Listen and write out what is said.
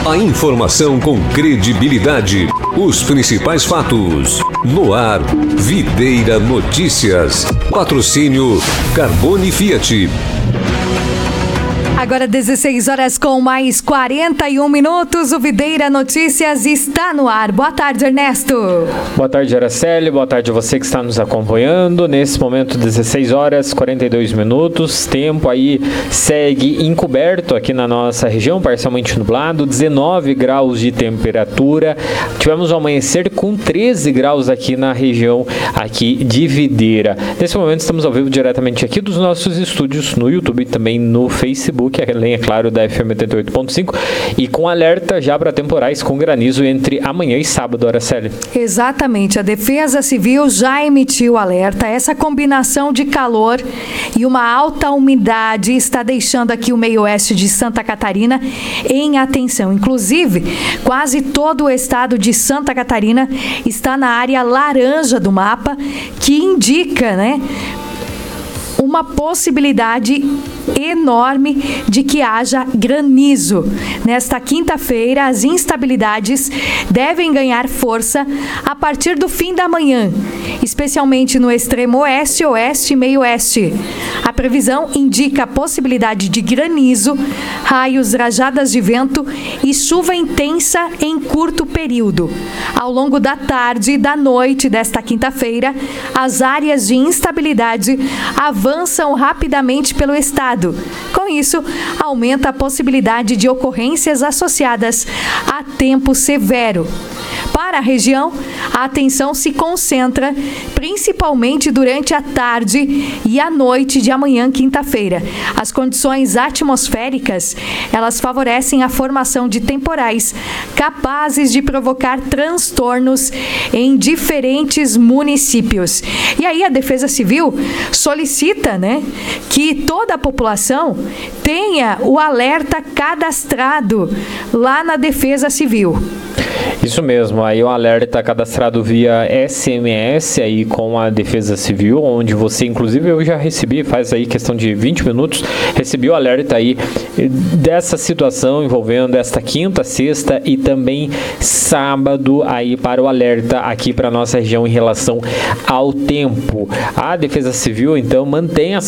A informação com credibilidade. Os principais fatos. No ar, Videira Notícias. Patrocínio Carbone Fiat. Agora 16 horas com mais 41 minutos, o Videira Notícias está no ar. Boa tarde, Ernesto. Boa tarde, Araceli. Boa tarde a você que está nos acompanhando. Nesse momento, 16 horas 42 minutos. Tempo aí segue encoberto aqui na nossa região, parcialmente nublado, 19 graus de temperatura. Tivemos um amanhecer com 13 graus aqui na região aqui de Videira. Nesse momento estamos ao vivo diretamente aqui dos nossos estúdios no YouTube e também no Facebook, além, é claro, da FM 88.5, e com alerta já para temporais com granizo entre amanhã e sábado, Araceli. Exatamente, a Defesa Civil já emitiu alerta. Essa combinação de calor e uma alta umidade está deixando aqui o meio-oeste de Santa Catarina em atenção. Inclusive, quase todo o estado de Santa Catarina está na área laranja do mapa, que indica, uma possibilidade enorme de que haja granizo. Nesta quinta-feira, as instabilidades devem ganhar força a partir do fim da manhã, especialmente no extremo oeste, oeste e meio-oeste. A previsão indica a possibilidade de granizo, raios, rajadas de vento e chuva intensa em curto período. Ao longo da tarde e da noite desta quinta-feira, as áreas de instabilidade avançam rapidamente pelo estado. Com isso, aumenta a possibilidade de ocorrências associadas a tempo severo. Para a região, a atenção se concentra principalmente durante a tarde e a noite de amanhã, quinta-feira. As condições atmosféricas, elas favorecem a formação de temporais capazes de provocar transtornos em diferentes municípios. E aí a Defesa Civil solicita, que toda a população tenha o alerta cadastrado lá na Defesa Civil. Isso mesmo, aí o alerta cadastrado via SMS aí com a Defesa Civil, onde você, inclusive, eu já recebi, faz aí questão de 20 minutos, recebi o alerta aí dessa situação envolvendo esta quinta, sexta e também sábado aí para o alerta aqui para nossa região em relação ao tempo. A Defesa Civil, então, mantém essa